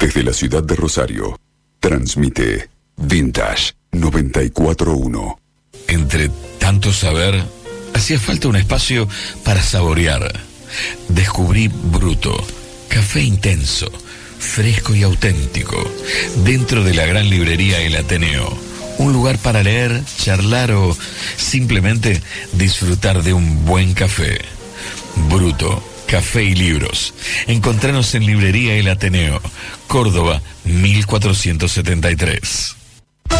Desde la ciudad de Rosario, transmite Vintage 94.1. Entre tanto saber, hacía falta un espacio para saborear. Descubrí Bruto, café intenso, fresco y auténtico, dentro de la gran librería El Ateneo. Un lugar para leer, charlar o simplemente disfrutar de un buen café. Bruto, café y libros. Encontranos en Librería El Ateneo, Córdoba 1473.